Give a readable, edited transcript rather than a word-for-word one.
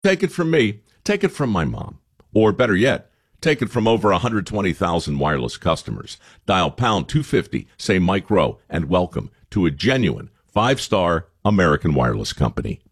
Take it from me. Take it from my mom. Or better yet, take it from over 120,000 wireless customers. Dial pound 250, say Mike Rowe, and welcome to a genuine 5-star American wireless company.